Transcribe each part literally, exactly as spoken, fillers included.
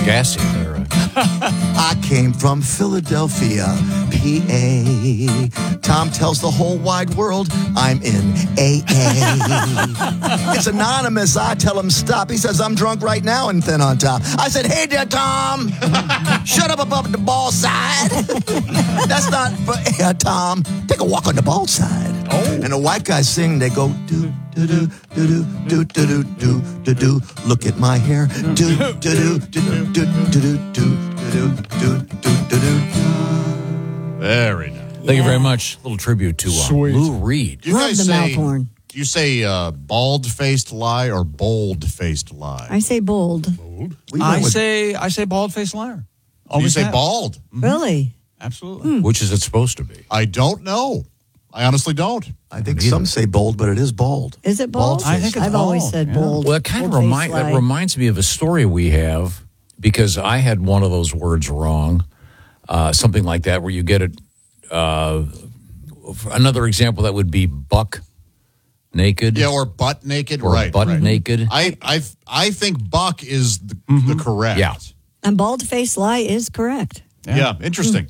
gassy there. I came from Philadelphia, P A. Tom tells the whole wide world I'm in A A. It's anonymous. I tell him stop. He says I'm drunk right now and thin on top. I said, hey there, Tom. Shut up above the ball side. That's not for yeah, Tom. Take a walk on the ball side. Oh. And the white guys sing. They go do do do do do do do do do do. Look at my hair. Do do do do do do do do do do do do. Very nice. Thank yeah. you very much. A little tribute to uh, Lou Reed. You Love guys the say, mouth horn. Do you say uh, bald-faced lie or bold-faced lie? I say bold. Bold? I say I say bald-faced liar. Oh, you say have. bald? Mm-hmm. Really? Absolutely. Hmm. Which is it supposed to be? I don't know. I honestly don't. I think some say bold, but it is bald. Is it bold? I think it's I've bold. always said Yeah. bold. Well, it kind of Bold-faced remind, lie. it reminds me of a story we have because I had one of those words wrong, uh, something like that, where you get it. Uh, another example that would be buck naked. Yeah, or butt naked. Or right. butt right. naked. I, I, I think buck is the, Mm-hmm. the correct. Yeah. And bald-faced lie is correct. Yeah, yeah interesting.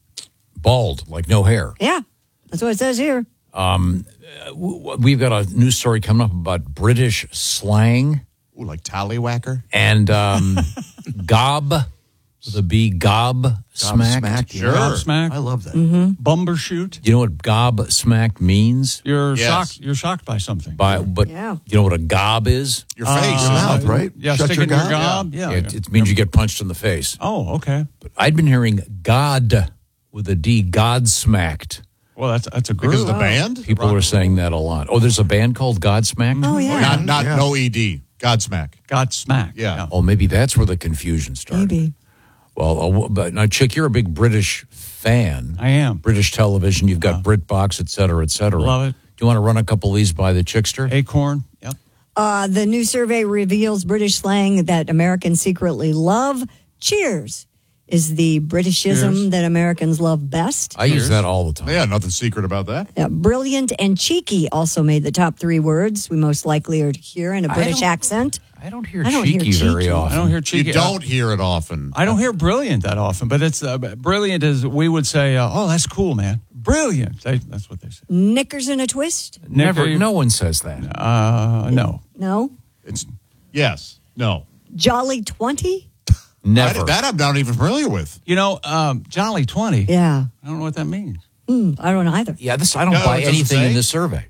Bald, like no hair. Yeah, that's what it says here. Um, we've got a news story coming up about British slang. Ooh, like tallywhacker? And um, gob, the B, gob smack. Smack, Sure. Gob smack. I love that. Mm-hmm. Bumbershoot. You know what gob smack means? You're Yes. shocked. You're shocked by something. By, but Yeah. you know what a gob is? Your face. Your mouth, right? Yeah, Shut stick your in your gob. gob. Yeah. It, it means you get punched in the face. Oh, okay. But I'd been hearing God with a D, God smacked. Well, that's that's a group. Because of the band? People are saying that a lot. Oh, there's a band called Godsmack? Oh, yeah. Not, not Yeah. no E D. Godsmack. God smack. Yeah. Oh, maybe that's where the confusion started. Maybe. Well, uh, but now, Chick, you're a big British fan. I am. British television. You've got BritBox, et cetera, et cetera. Love it. Do you want to run a couple of these by the Chickster? Acorn. Yep. Uh, the new survey reveals British slang that Americans secretly love. Cheers is the Britishism Cheers. that Americans love best. I use that all the time. Yeah, nothing secret about that. Uh, brilliant and cheeky also made the top three words we most likely are to hear in a I British don't- accent. I don't hear I don't hear cheeky very cheeky. often. I don't hear cheeky. You don't hear it often. I don't hear brilliant that often, but it's uh, brilliant as we would say. Uh, oh, that's cool, man. Brilliant. They, that's what they say. Knickers in a twist? Never. Nick, No one says that. Uh, no. No. It's yes, no. Jolly twenty? Never. I, that I'm not even familiar with. You know, um, Jolly twenty. Yeah. I don't know what that means. Mm, I don't know either. yeah, this. I don't No, buy it doesn't anything say. in this survey.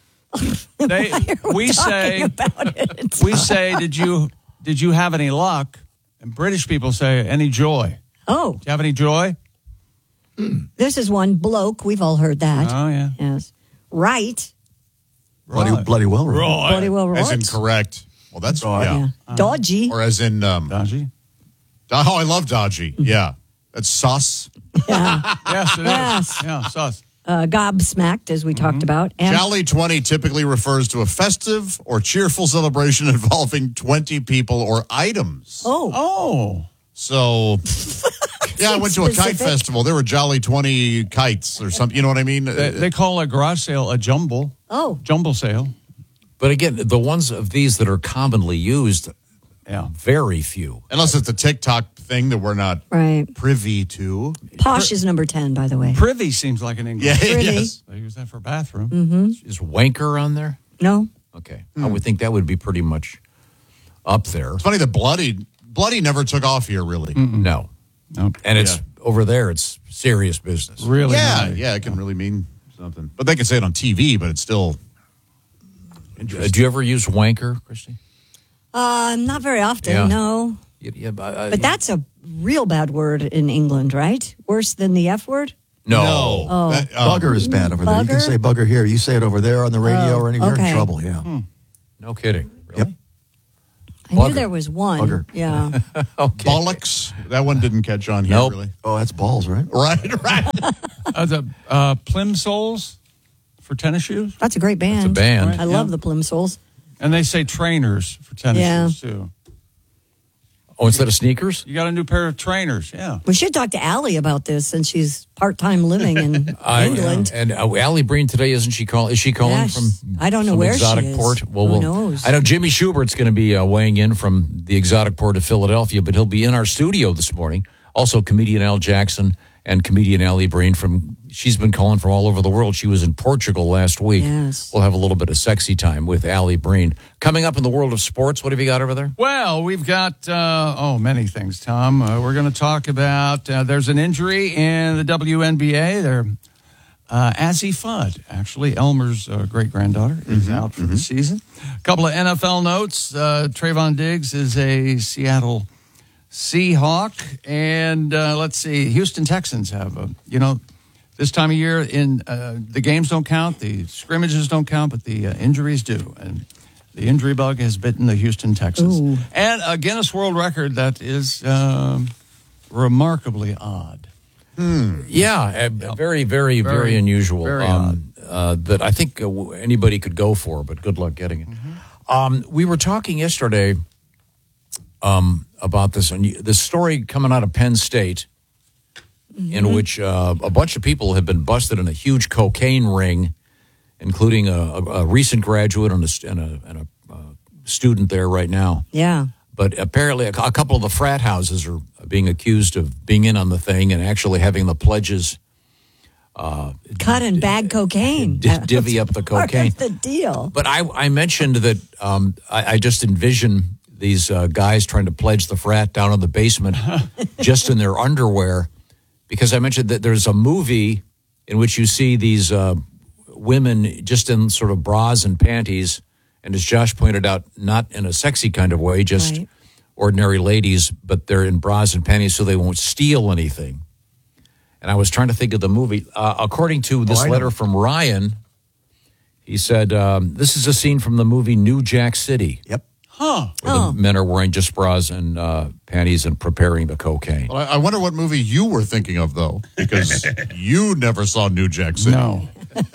They, we say About it. we say, did you did you have any luck? And British people say, any joy. Oh, Do you have any joy? this is one. Bloke. We've all heard that. Oh yeah. Yes. Right. Bloody, Right. bloody well. Right. Right. Bloody well As right. incorrect. Well, that's Right. yeah. Yeah. Dodgy. Or as in um, Dodgy. oh, I love dodgy. Yeah, that's sus. Yeah. Yes, it is. Yes. Yeah, sus. Uh, gobsmacked, as we talked about. And Jolly twenty typically refers to a festive or cheerful celebration involving twenty people or items. oh, Oh. So, yeah, I went to a kite Specific. festival. There were Jolly twenty kites or something. You know what I mean? They, they call a garage sale a jumble. oh, Jumble sale. But again, the ones of these that are commonly used, Yeah. very few. Unless it's a TikTok thing that we're not right. privy to. Posh is number ten, by the way. Privy seems like an English. Yeah, Privy. yes. They use that for a bathroom. Mm-hmm. Is wanker on there? No. Okay. I would think that would be pretty much up there. It's funny that bloody bloody never took off here, really. No. Nope. And it's Yeah. over there, it's serious business. Really? Yeah, nice. yeah, it can really mean something. But they can say it on T V, but it's still Uh, interesting. do you ever use wanker, Christy? Uh, not very often, Yeah. no. Yeah, yeah, but, uh, But that's a real bad word in England, right? Worse than the F word? no. Oh. That, um, Bugger is bad over there. You can Bugger? say bugger here. You say it over there on the radio Oh, or anywhere, you're okay. in trouble. Yeah. No kidding. Really? I Bugger. knew there was one. Bugger. Yeah. Okay. bollocks. That one didn't catch on here, Nope. really. Oh, that's balls, right? Right, right. Uh, the uh, Plimsolls for tennis shoes. That's a great band. It's a band. Right. I love Yeah. the Plimsolls. And they say trainers for tennis Yeah. shoes, too. Oh, instead of sneakers? You got a new pair of trainers. Yeah. We should talk to Allie about this since she's part-time living in I- England. And uh, Allie Breen today, isn't she calling? Is she calling Yes. from I don't know some where she exotic is. port? Well, Who we'll- knows? I know Jimmy Schubert's going to be uh, weighing in from the exotic port of Philadelphia, but he'll be in our studio this morning. Also, comedian Al Jackson and comedian Allie Breen from, she's been calling from all over the world. She was in Portugal last week. Yes. We'll have a little bit of sexy time with Allie Breen. Coming up in the world of sports, what have you got over there? Well, we've got, uh, oh, many things, Tom. Uh, we're going to talk about, uh, there's an injury in the W N B A. There, uh, Azzy Fudd, actually, Elmer's uh, great-granddaughter, is out for the season. A couple of N F L notes. Uh, Trayvon Diggs is a Seattle Seahawk. And uh, let's see, Houston Texans have, a, you know, this time of year, in uh, the games don't count, the scrimmages don't count, but the uh, injuries do. And the injury bug has bitten the Houston Texans. Ooh. And a Guinness World Record that is um, remarkably odd. Yeah, uh, very, very, very, Very, unusual. very um, uh, that I think uh, w- anybody could go for, but good luck getting it. Um, we were talking yesterday um, about this and you- this story coming out of Penn State, in which uh, a bunch of people have been busted in a huge cocaine ring, including a, a, a recent graduate and a, st- and a, and a uh, student there right now. Yeah. But apparently, a, a couple of the frat houses are being accused of being in on the thing and actually having the pledges Cut and bag cocaine. di- divvy up the Part cocaine. of the deal. But I, I mentioned that um, I, I just envision these uh, guys trying to pledge the frat down in the basement just in their underwear, because I mentioned that there's a movie in which you see these uh, women just in sort of bras and panties, and as Josh pointed out, not in a sexy kind of way, just Right. ordinary ladies, but they're in bras and panties so they won't steal anything. And I was trying to think of the movie. Uh, according to this I know. letter from Ryan, he said, um, this is a scene from the movie New Jack City, Yep. Huh. where Oh. the men are wearing just bras and uh, panties and preparing the cocaine. Well, I I wonder what movie you were thinking of, though, because you never saw New Jack City. No.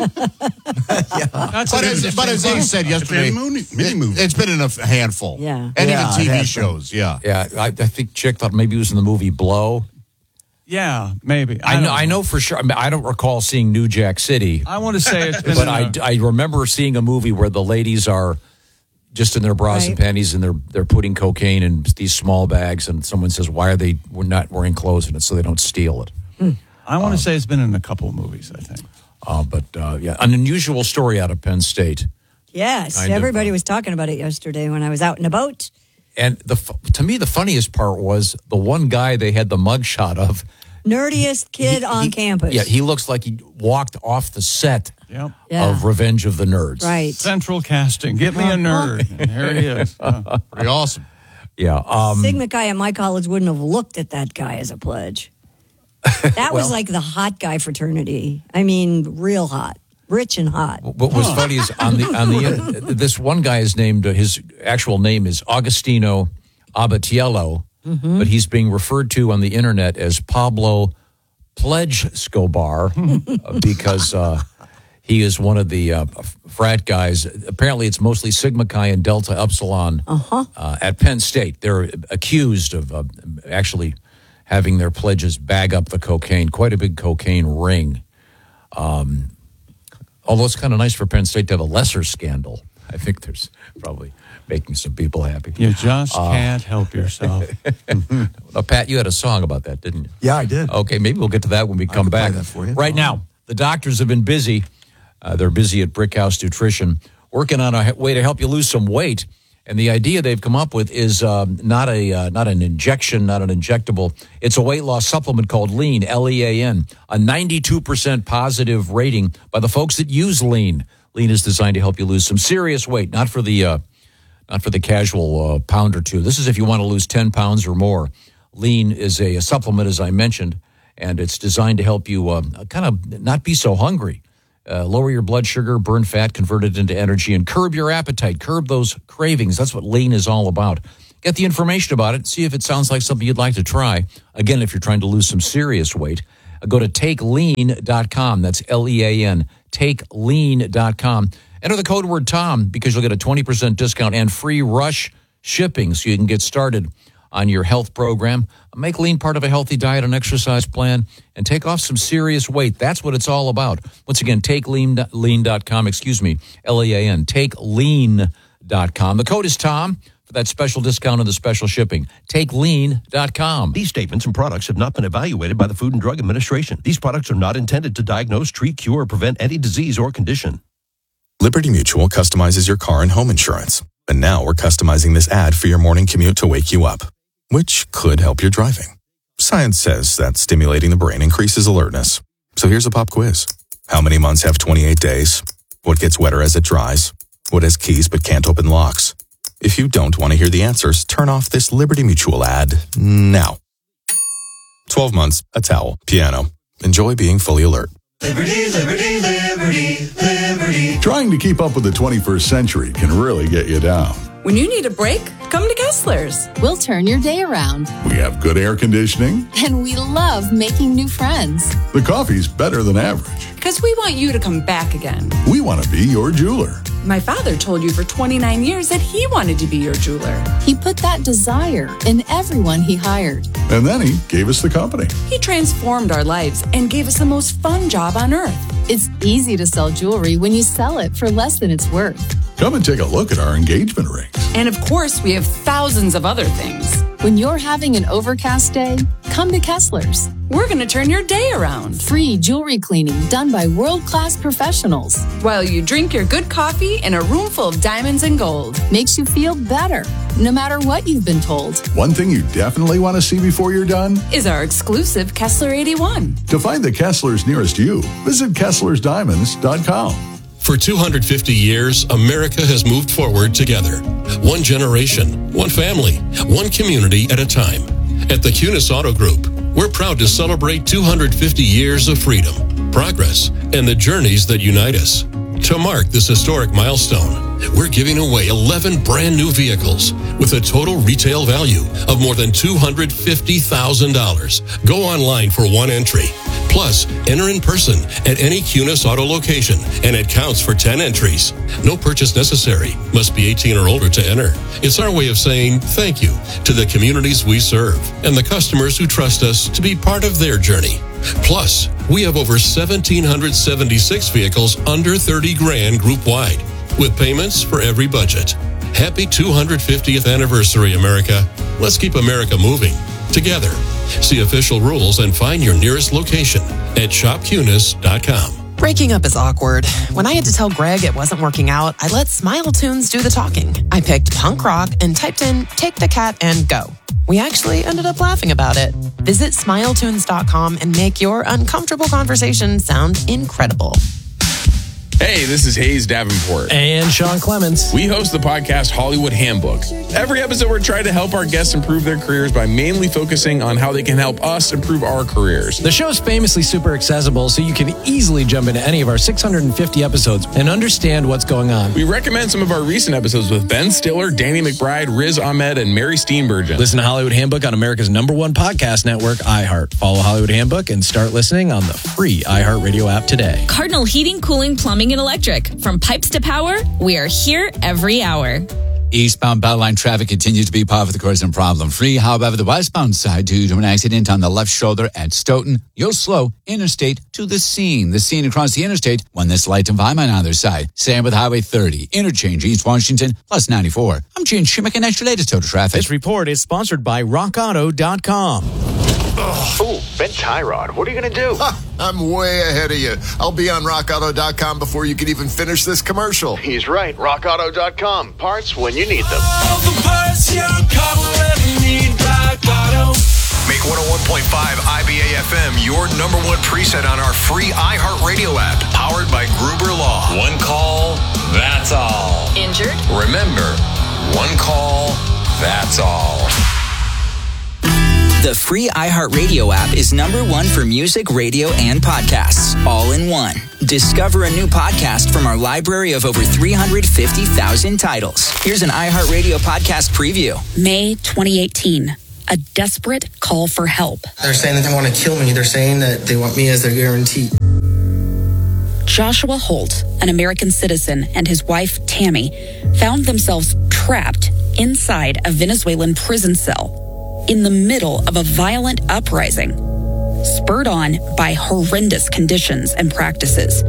That's But an as, but as he said yesterday, mini movie. it, has been in a f- handful. Yeah. And Yeah, even T it V has been. shows, yeah. Yeah, I, I think Chick thought maybe it was in the movie Blow. Yeah, maybe. I, don't know, I know for sure. I, mean, I don't recall seeing New Jack City, I want to say it's been but in I, a- I remember seeing a movie where the ladies are just in their bras and Right. panties, and they're they're putting cocaine in these small bags, and someone says, "Why are they we're not wearing clothes in it so they don't steal it?" I want to say it's been in a couple of movies, I think. Uh, but uh, yeah, an unusual story out of Penn State. Yes. Kind of, Everybody uh, was talking about it yesterday when I was out in a boat. And the fu- to me, the funniest part was the one guy they had the mugshot of. Nerdiest kid He- on he- campus. Yeah, he looks like he walked off the set Yep. Yeah. of Revenge of the Nerds. Right. Central casting. Get me a nerd. And here he is. Yeah. Pretty awesome. Yeah. Um, Sigma Chi at my college wouldn't have looked at that guy as a pledge. That was Well- like the hot guy fraternity. I mean, real hot, rich and hot. what was funny is on the on the uh, this one guy is named uh, his actual name is Agostino Abatiello, but he's being referred to on the internet as Pablo Pledge Scobar uh, because uh, he is one of the uh, frat guys. Apparently, it's mostly Sigma Chi and Delta Upsilon uh, at Penn State. They're accused of uh, actually having their pledges bag up the cocaine, quite a big cocaine ring. Um, although it's kind of nice for Penn State to have a lesser scandal. I think there's probably making some people happy. You just can't help yourself. Uh, Pat, you had a song about that, didn't you? Yeah, I did. Okay, maybe we'll get to that when we come could play back. that for you. Right now, the doctors have been busy. Uh, they're busy at Brickhouse Nutrition, working on a he- way to help you lose some weight. And the idea they've come up with is um, not a uh, not an injection, not an injectable. It's a weight loss supplement called Lean, L E A N, a ninety-two percent positive rating by the folks that use Lean. Lean is designed to help you lose some serious weight, not for the uh, not for the casual uh, pound or two. This is if you want to lose ten pounds or more. Lean is a, a supplement, as I mentioned, and it's designed to help you uh, kind of not be so hungry. Uh, lower your blood sugar, burn fat, convert it into energy, and curb your appetite, curb those cravings. That's what Lean is all about. Get the information about it. See if it sounds like something you'd like to try. Again, if you're trying to lose some serious weight, uh, go to take lean dot com. That's L E A N, take lean dot com. Enter the code word Tom because you'll get a twenty percent discount and free rush shipping so you can get started on your health program. Make lean part of a healthy diet and exercise plan and take off some serious weight. That's what it's all about. Once again, take lean dot com, excuse me, L E A N, take lean dot com. The code is Tom for that special discount and the special shipping. take lean dot com. These statements and products have not been evaluated by the Food and Drug Administration. These products are not intended to diagnose, treat, cure, or prevent any disease or condition. Liberty Mutual customizes your car and home insurance. And now we're customizing this ad for your morning commute to wake you up, which could help your driving. Science says that stimulating the brain increases alertness. So here's a pop quiz. How many months have twenty-eight days? What gets wetter as it dries? What has keys but can't open locks? If you don't want to hear the answers, turn off this Liberty Mutual ad now. twelve months, a towel, piano. Enjoy being fully alert. Liberty, liberty, liberty, liberty. Trying to keep up with the twenty-first century can really get you down. When you need a break, come to Kessler's. We'll turn your day around. We have good air conditioning. And we love making new friends. The coffee's better than average. Because we want you to come back again. We want to be your jeweler. My father told you for twenty-nine years that he wanted to be your jeweler. He put that desire in everyone he hired. And then he gave us the company. He transformed our lives and gave us the most fun job on earth. It's easy to sell jewelry when you sell it for less than it's worth. Come and take a look at our engagement rings. And of course, we have thousands of other things. When you're having an overcast day, come to Kessler's. We're going to turn your day around. Free jewelry cleaning done by world-class professionals. While you drink your good coffee in a room full of diamonds and gold. Makes you feel better, no matter what you've been told. One thing you definitely want to see before you're done is our exclusive Kessler eighty-one. To find the Kesslers nearest you, visit Kesslers Diamonds dot com. For two hundred fifty years, America has moved forward together. One generation, one family, one community at a time. At the Kunis Auto Group, we're proud to celebrate two hundred fifty years of freedom, progress, and the journeys that unite us. To mark this historic milestone, we're giving away eleven brand new vehicles with a total retail value of more than two hundred fifty thousand dollars. Go online for one entry. Plus, enter in person at any Kunis Auto location, and it counts for ten entries. No purchase necessary. Must be eighteen or older to enter. It's our way of saying thank you to the communities we serve and the customers who trust us to be part of their journey. Plus, we have over one thousand seven hundred seventy-six vehicles under thirty grand group wide, with payments for every budget. Happy two hundred fiftieth anniversary, America. Let's keep America moving together. See official rules and find your nearest location at shop kunis dot com. Breaking up is awkward. When I had to tell Greg it wasn't working out, I let Smile Tunes do the talking. I picked punk rock and typed in Take the Cat and Go. We actually ended up laughing about it. Visit smile tunes dot com and make your uncomfortable conversation sound incredible. Hey, this is Hayes Davenport. And Sean Clements. We host the podcast Hollywood Handbook. Every episode, we're trying to help our guests improve their careers by mainly focusing on how they can help us improve our careers. The show's famously super accessible, so you can easily jump into any of our six hundred fifty episodes and understand what's going on. We recommend some of our recent episodes with Ben Stiller, Danny McBride, Riz Ahmed, and Mary Steenburgen. Listen to Hollywood Handbook on America's number one podcast network, iHeart. Follow Hollywood Handbook and start listening on the free iHeartRadio app today. Cardinal Heating, Cooling, Plumbing, and Electric. From pipes to power, we are here every hour. Eastbound Beltline traffic continues to be par for the course and problem free. However, the westbound side due to an accident on the left shoulder at Stoughton, you'll slow interstate to the scene. The scene across the interstate, one that's light and fine on either side. Same with Highway thirty, interchange East Washington, plus ninety-four. I'm Gene Schimmick, and that's your latest total traffic. This report is sponsored by rock auto dot com. Oh, Ben Tyrod, what are you going to do? Ha, I'm way ahead of you. I'll be on rock auto dot com before you can even finish this commercial. He's right. rock auto dot com. Parts when you need them. All the parts your car will ever need. Rock Auto. Make one oh one point five I B A F M your number one preset on our free iHeartRadio app, powered by Gruber Law. One call, that's all. Injured? Remember, one call, that's all. The free iHeartRadio app is number one for music, radio, and podcasts, all in one. Discover a new podcast from our library of over three hundred fifty thousand titles. Here's an iHeartRadio podcast preview. May twenty eighteen. A desperate call for help. They're saying that they want to kill me. They're saying that they want me as their guarantee. Joshua Holt, an American citizen, and his wife, Tammy, found themselves trapped inside a Venezuelan prison cell. in the middle of a violent uprising, spurred on by horrendous conditions and practices.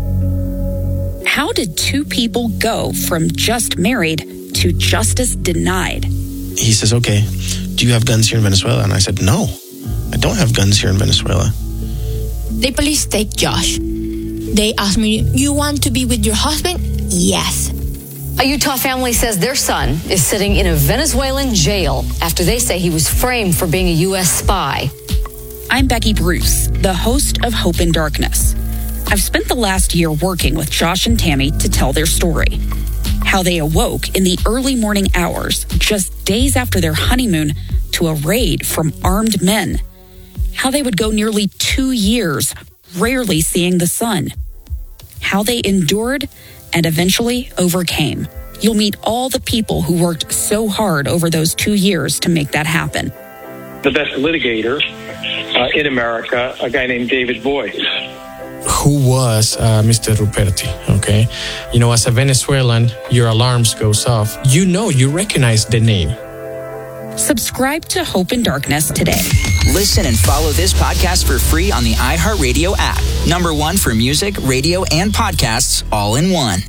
How did two people go from just married to justice denied? He says, okay, do you have guns here in Venezuela? And I said, no, I don't have guns here in Venezuela. The police take Josh. They ask me, you want to be with your husband? Yes. A Utah family says their son is sitting in a Venezuelan jail after they say he was framed for being a U S spy. I'm Becky Bruce, the host of Hope in Darkness. I've spent the last year working with Josh and Tammy to tell their story. How they awoke in the early morning hours, just days after their honeymoon, to a raid from armed men. How they would go nearly two years, rarely seeing the sun. How they endured and eventually overcame. You'll meet all the people who worked so hard over those two years to make that happen. The best litigator uh, in America, a guy named David Boies. Who was uh, Mister Ruperti, okay? You know, as a Venezuelan, your alarms goes off. You know, you recognize the name. Subscribe to Hope in Darkness today. Listen and follow this podcast for free on the iHeartRadio app. Number one for music, radio, and podcasts all in one.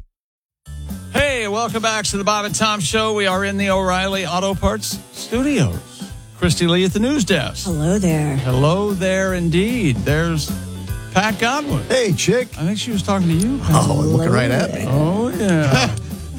Hey, welcome back to the Bob and Tom Show. We are in the O'Reilly Auto Parts Studios. Christy Lee at the news desk. Hello there. Hello there indeed. There's Pat Godwin. Hey, chick. I think she was talking to you. Oh, looking right at me. Oh, yeah.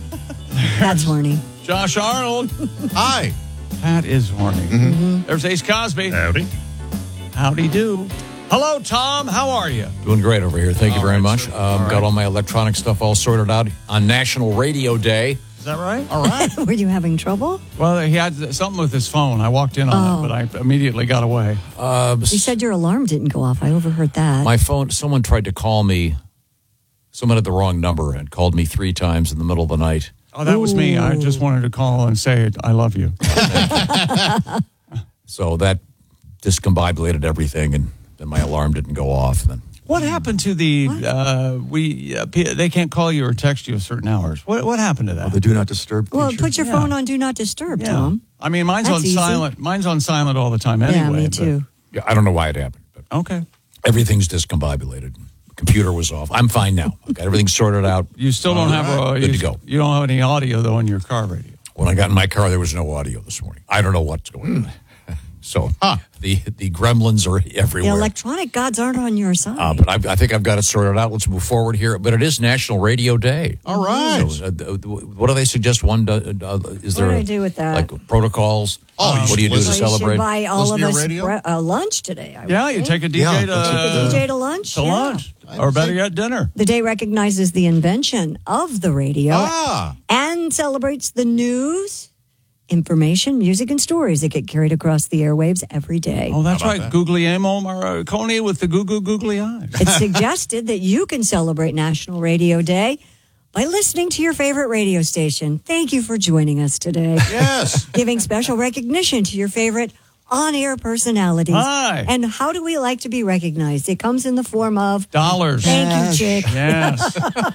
That's horny. Josh Arnold. Hi. Pat is horny. Mm-hmm. There's Ace Cosby. Howdy. Howdy do. Hello, Tom. How are you? Doing great over here. Thank you All very right, much. sir. Um, All right. Got all my electronic stuff all sorted out on National Radio Day. Is that right? All right. Were you having trouble? Well, he had something with his phone. I walked in on Oh. it, but I immediately got away. Uh, You said your alarm didn't go off. I overheard that. my phone, someone tried to call me. Someone had the wrong number and called me three times in the middle of the night. Oh, that was me. I just wanted to call and say, I love you. So that discombobulated everything, and then my alarm didn't go off. Then What happened to the, uh, we? Uh, P- they can't call you or text you at certain hours. What What happened to that? Oh, the do not disturb well, feature. put your Yeah. phone on Do Not Disturb, Yeah. Tom. I mean, mine's That's on easy. silent. Mine's on silent all the time anyway. Yeah, me but- too. yeah, I don't know why it happened, but Okay. everything's discombobulated. Computer was off. I'm fine now. I've got everything sorted out. You still don't have a, Good you, to go. you don't have any audio though in your car radio. When I got in my car, there was no audio this morning. I don't know what's going on. So the the gremlins are The everywhere. electronic gods aren't on your side. Uh, but I, I think I've got it sorted out. Let's move forward here. But it is National Radio Day. All right. So, uh, th- what do they suggest? One do, uh, is there What do a- I do with that? like protocols? Oh, you what do you do should to listen- Well, you celebrate? should buy all Listen of to your us radio? bre- uh, lunch today. I would Yeah, you think. take a D J Yeah, to, that's a- D J to lunch. to yeah. lunch, or better yet, dinner. The day recognizes the invention of the radio Ah. and celebrates the news, information, music, and stories that get carried across the airwaves every day. Oh, that's How right. about that? Googly Amo Marconi with the goo goo googly eyes. It's suggested that you can celebrate National Radio Day by listening to your favorite radio station. Thank you for joining us today. Yes. Giving special recognition to your favorite on-air personalities. Hi. And how do we like to be recognized? It comes in the form of Dollars. Thank you, chick. Yes.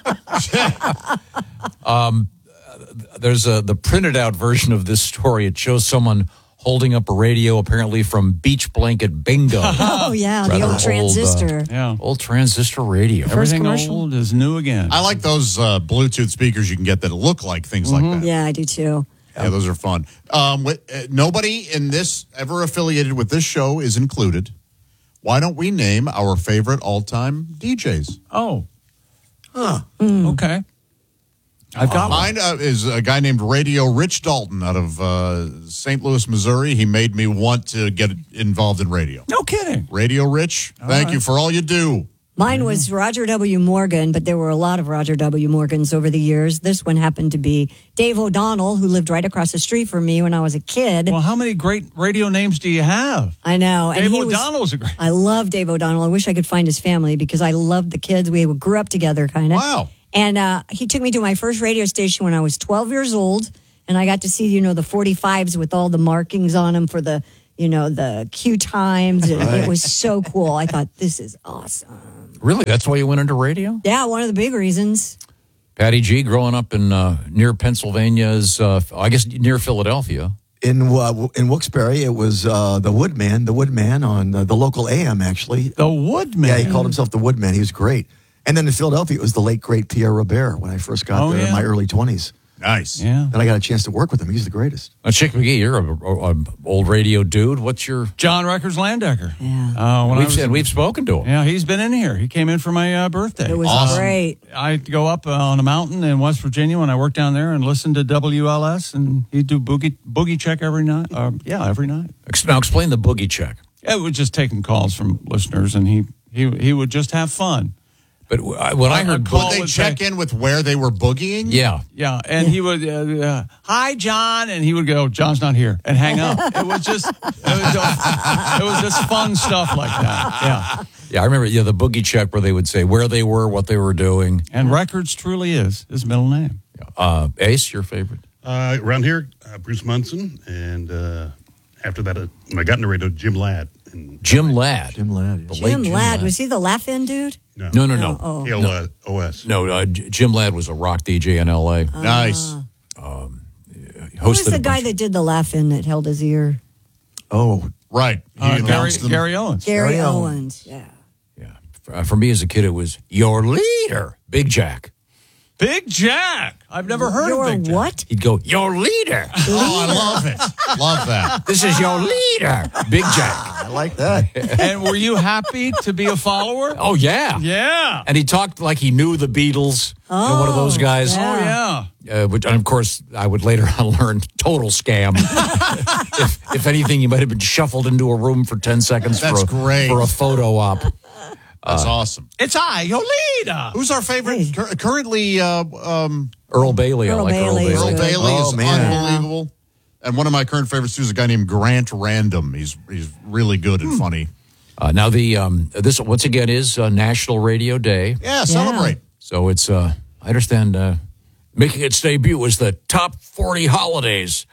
Um, there's a the printed out version of this story. It shows someone holding up a radio, apparently from Beach Blanket Bingo. Oh, yeah, the Rather old transistor. uh, Yeah. old transistor radio. Everything commercial? old is new again. I like those uh, Bluetooth speakers you can get that look like things like that. Yeah, I do too. Yeah, those are fun. Um, wi- uh, nobody in this ever affiliated with this show is included. Why don't we name our favorite all-time D Js? Oh, Huh. okay. I've got one. Mine uh, is a guy named Radio Rich Dalton out of uh, Saint Louis, Missouri. He made me want to get involved in radio. No kidding. Radio Rich, All thank right. you for all you do. Mine was Roger W. Morgan, but there were a lot of Roger W. Morgans over the years. This one happened to be Dave O'Donnell, who lived right across the street from me when I was a kid. Well, how many great radio names do you have? I know. Dave he was- O'Donnell's a great. I love Dave O'Donnell. I wish I could find his family because I loved the kids. We grew up together, kind of. Wow. And uh, he took me to my first radio station when I was twelve years old, and I got to see, you know, the forty-fives with all the markings on them for the, you know, the cue times. And It was so cool. I thought, this is awesome. Really? That's why you went into radio? Yeah, one of the big reasons. Patty G, growing up in uh, near Pennsylvania's, uh, I guess near Philadelphia. In uh, in Wilkes-Barre, it was uh, the Woodman, the Woodman on uh, the local A M, actually. The Woodman? Yeah, he called himself the Woodman. He was great. And then in Philadelphia, it was the late, great Pierre Robert when I first got Oh, there yeah. in my early twenties. Nice. Yeah. Then I got a chance to work with him. He's the greatest. Uh, Chick McGee, you're a, a, a old radio dude. What's your John Records Landecker. Yeah. Uh, when I we've was- and we've spoken to him. Yeah, he's been in here. He came in for my uh, birthday. It was Awesome. great. I'd go up uh, on a mountain in West Virginia when I worked down there and listen to W L S, and he'd do boogie boogie check every night. Uh, yeah, every night. Ex- Now explain the boogie check. Yeah, it was just taking calls from listeners, and he he he would just have fun. But w- I- when I heard call Would they would check say- in with where they were boogieing? Yeah. Yeah, and he would, uh, uh, hi, John, and he would go, John's not here, and hang up. It was just, it was just, it was just fun stuff like that. Yeah, Yeah, I remember yeah, the boogie check where they would say where they were, what they were doing. and Records truly is his middle name. Uh, Ace, your favorite? Uh, around here, uh, Bruce Munson, and uh, after that, uh, when I got into radio, Jim Ladd. And Jim Ladd. Jim Ladd. The Yeah. late Jim Ladd, was he the laugh-in dude? no, No, no, no. Oh, oh. K L uh, O S. No, uh, J- Jim Ladd was a rock D J in L A. Nice. He Who was hosted the a guy bunch- that did the laugh-in that held his ear? Oh, Right. He Uh, Gary, announced them. Gary Owens. Gary, Gary Owens. Yeah. Uh, for me as a kid, it was your leader, Big Jack. Big Jack. I've never heard Your of Big Jack. what? He'd go, your leader. Oh, I love it. Love that. This is your leader, Big Jack. I like that. And were you happy to be a follower? Oh, yeah. Yeah. And he talked like he knew the Beatles. You know, one of those guys. Oh, yeah. Uh, which, and of course, I would later on learn total scam. if, if anything, he might have been shuffled into a room for ten seconds That's for, a, great. for a photo op. That's awesome. It's I, your leader. Who's our favorite? Cur- currently, uh, um, Earl Bailey. I Earl like Bailey is Earl Earl Bailey. Bailey Oh, is man. unbelievable. And one of my current favorites too is a guy named Grant Random. He's he's really good and funny. Uh, now, the um, this once again is uh, National Radio Day. Yeah, celebrate. So it's, uh, I understand, uh, making its debut was the top forty holidays.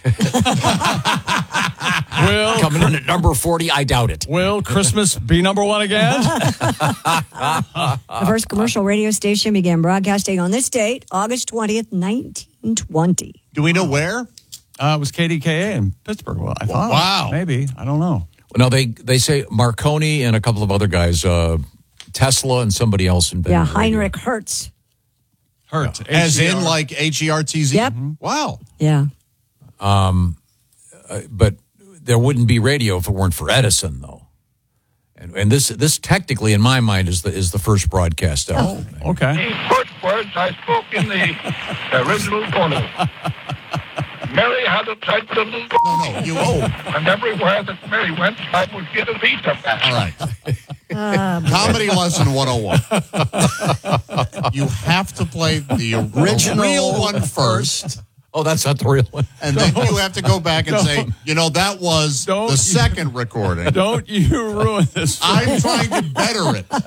Will, Coming in at number forty, I doubt it. will Christmas be number one again? The first commercial radio station began broadcasting on this date, August twentieth, nineteen twenty. Do we know where? Uh, it was K D K A in Pittsburgh. Well, I thought. Wow. Maybe. I don't know. No, they they say Marconi and a couple of other guys, uh, Tesla and somebody else invented Yeah, radio. Heinrich Hertz. Hertz. As H E R. in like H E R T Z? Yep. Wow. Yeah. Um, uh, but there wouldn't be radio if it weren't for Edison, though. And, and this this technically, in my mind, is the is the first broadcast ever. Oh, okay. The first words I spoke in the original photo. Mary had a tight little No, no, you owe. and everywhere that Mary went, I would get a piece of that. All right. Comedy lesson one oh one. You have to play the original real one first. Oh, that's not the real one. And then you have to go back and say, you know, that was Don't the you- second recording. Don't you ruin this. I'm trying to better it.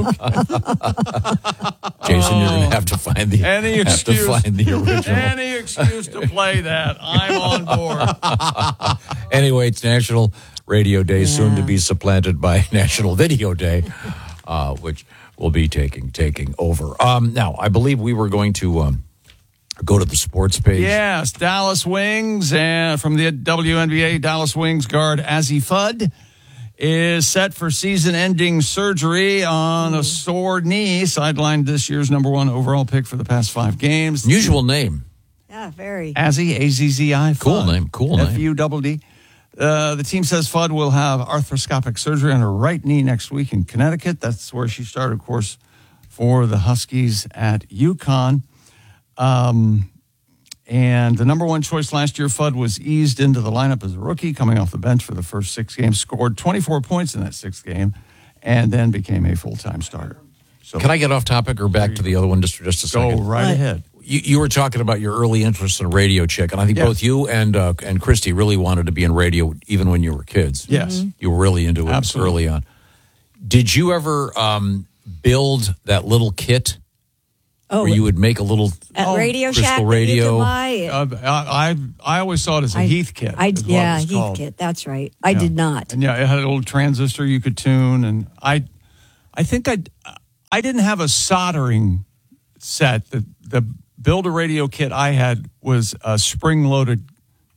Jason, you're going to have to find the Any have excuse, to find the original. any excuse to play that. I'm on board. Anyway, it's National Radio Day, soon to be supplanted by National Video Day, uh, which will be taking taking over. Um, now, I believe we were going to um, go to the sports page. Yes, Dallas Wings, and from the W N B A, Dallas Wings guard Azzy Fudd is set for season-ending surgery on a sore knee, sidelined this year's number one overall pick for the past five games. Unusual name. Yeah, very. Azzy, A Z Z I. Cool name, cool name. F U D D. Uh, the team says Fudd will have arthroscopic surgery on her right knee next week in Connecticut. That's where she started, of course, for the Huskies at UConn. Um, and the number one choice last year, Fudd was eased into the lineup as a rookie, coming off the bench for the first six games, scored twenty-four points in that sixth game, and then became a full-time starter. So Can I get off topic or back to the other one just, just a go second? right What? ahead. You, you were talking about your early interest in radio, Chick, and I think Yeah. both you and uh, and Christy really wanted to be in radio even when you were kids. Yes. You were really into it Absolutely. early on. Did you ever um, build that little kit Oh, where you would make a little at Radio Crystal Shack that you Radio? could buy. Uh, I, I I always saw it as a I- Heath kit. I, is what it yeah, was Heath called. kit. That's right. I Yeah. did not. And yeah, it had a little transistor you could tune, and I, I think I, I didn't have a soldering set. The the build a radio kit I had was a spring loaded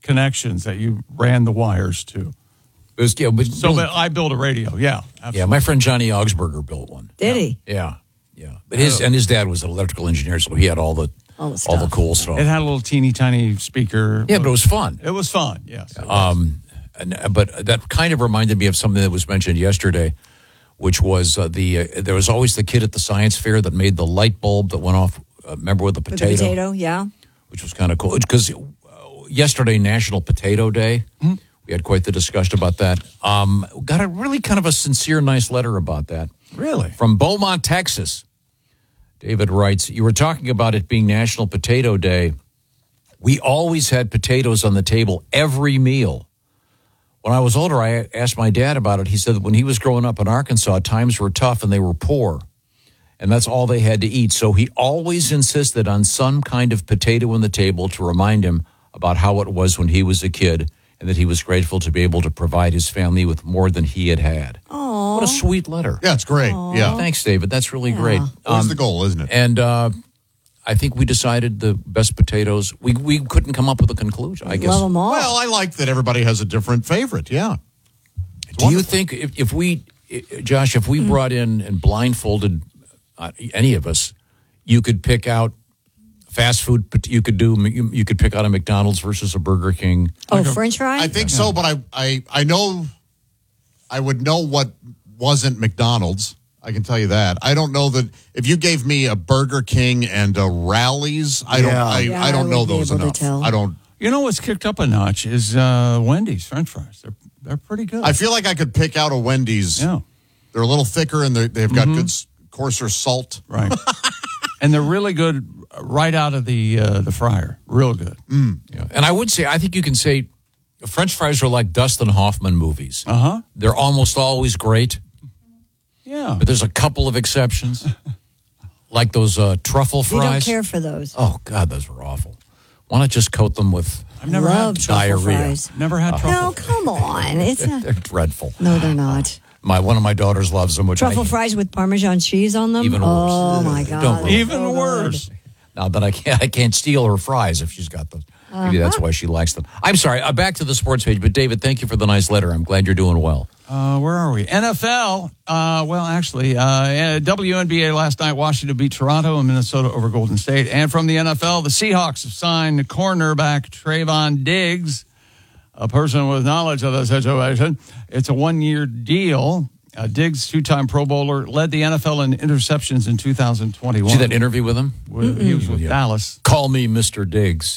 connections that you ran the wires to. It was, yeah, but So but I built a radio. Yeah, absolutely. yeah, my friend Johnny Augsburger built one. Did he? Yeah, yeah. But his and his dad was an electrical engineer, so he had all the All the all the stuff. cool stuff. It had a little teeny tiny speaker. Yeah, but it was fun. It was fun. Yes. it was. Um, and, but that kind of reminded me of something that was mentioned yesterday, which was uh, the uh, there was always the kid at the science fair that made the light bulb that went off. Uh, remember with the With potato, the potato, yeah. which was kind of cool. Because uh, yesterday, National Potato Day, Mm-hmm. we had quite the discussion about that. Um, got a really kind of a sincere, nice letter about that. Really? From Beaumont, Texas. David writes, you were talking about it being National Potato Day. We always had potatoes on the table every meal. When I was older, I asked my dad about it. He said that when he was growing up in Arkansas, times were tough and they were poor. And that's all they had to eat. So he always insisted on some kind of potato on the table to remind him about how it was when he was a kid and that he was grateful to be able to provide his family with more than he had had. Oh, What a sweet letter. Yeah, it's great. Yeah. Thanks, David. That's really great. Always Um, the goal, isn't it? And uh, I think we decided the best potatoes. We we couldn't come up with a conclusion, I guess. love them all. Well, I like that everybody has a different favorite. Yeah. Do you think if, if we, Josh, if we Mm-hmm. brought in and blindfolded uh, any of us, you could pick out fast food. but You could do. You, you could pick out a McDonald's versus a Burger King. oh, French fries? I think so, but I, I, I know I would know what wasn't McDonald's. I can tell you that. I don't know that if you gave me a Burger King and a Rally's, I don't Yeah. I, Yeah, I don't I know would be those able to enough. tell. I don't You know what's kicked up a notch is uh, Wendy's French fries. They're they're pretty good. I feel like I could pick out a Wendy's. yeah, They're a little thicker and they're- they've got good s- coarser salt. right. And they're really good right out of the uh, the fryer. Real good. Yeah. And I would say, I think you can say, French fries are like Dustin Hoffman movies. Uh huh. They're almost always great, Yeah. but there's a couple of exceptions, like those uh, truffle You fries. don't care for those. Oh God, those were awful. Why not just coat them with? I've never Love had truffle diarrhea. fries. Never had No, truffle. come on. It's They're not. dreadful. No, they're not. My one of my daughters loves them, which Truffle I, fries with Parmesan cheese on them? Even worse. Oh, my God. Don't ruin it. Even So good. worse. Now that I can't, I can't steal her fries if she's got those. Maybe that's why she likes them. I'm sorry. Uh, back to the sports page, but David, thank you for the nice letter. I'm glad you're doing well. Uh, where are we? N F L. Uh, well, actually, uh, W N B A last night, Washington beat Toronto and Minnesota over Golden State. And from the N F L, the Seahawks have signed cornerback Trayvon Diggs, a person with knowledge of the situation. It's a one-year deal. Uh, Diggs, two-time Pro Bowler, led the N F L in interceptions in two thousand twenty-one. See that interview with him? With, he was with Yeah. Dallas. Call me Mister Diggs.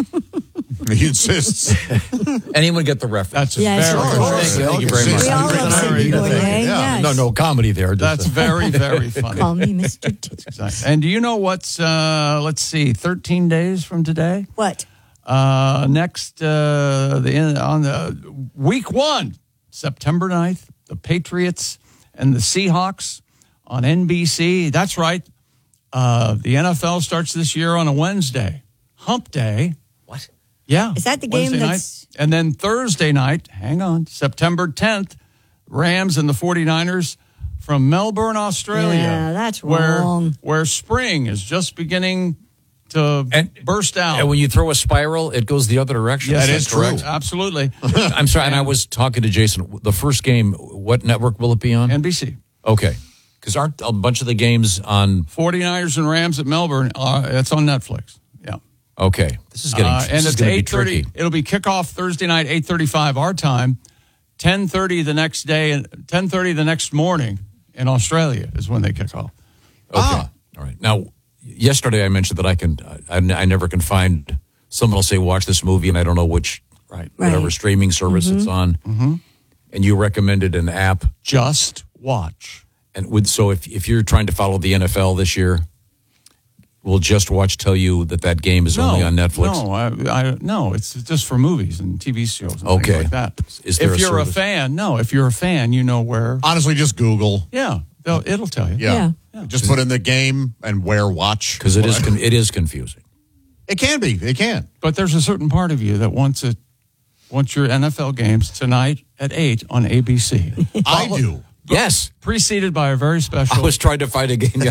He insists. Anyone get the reference? That's a Yes, very, of course. Thank you very much. We all love Sidney Poitier. Yes. No, no comedy there. just that's a- very, very funny. Call me Mister T. And do you know what's, uh, let's see, thirteen days from today? What? Uh, next, uh, the on the week one, September ninth, the Patriots and the Seahawks on N B C. That's right. Uh, the N F L starts this year on a Wednesday, Hump Day. What? Yeah. Is that the game Wednesday that's- night. And then Thursday night, hang on, September tenth, Rams and the 49ers from Melbourne, Australia. Yeah, that's where, wrong. Where spring is just beginning to And- burst out. And when you throw a spiral, it goes the other direction. Yes, That that's is true. correct. Absolutely. I'm sorry, and I was talking to Jason. The first game, what network will it be on? N B C. Okay. Because aren't a bunch of the games on? 49ers and Rams at Melbourne. Uh, it's on Netflix. Yeah. Okay. This is getting, Uh, this and is it's going to be eight thirty. tricky. It'll be kickoff Thursday night, eight thirty-five our time. ten thirty the next day, and ten thirty the next morning in Australia is when they kick off. Okay. All right. Now, yesterday I mentioned that I can, I, I never can find, someone will say, watch this movie, and I don't know which, Right. whatever Right. streaming service it's on. Mm-hmm. And you recommended an app. Just watch. And with, so if, if you're trying to follow the N F L this year, will Just Watch tell you that that game is only on Netflix? No, I, I, no, it's just for movies and T V shows and Okay. things like that. Is there if a you're a service? fan, no, if you're a fan, you know where. Honestly, just Google. Yeah, they'll, it'll tell you. Yeah. Yeah. Just put in the game and where watch. Because it is con- it is confusing. It can be. It can. But there's a certain part of you that wants it, wants your N F L games tonight at eight on A B C. I do. Yes. Preceded by a very special. I was trying to find a game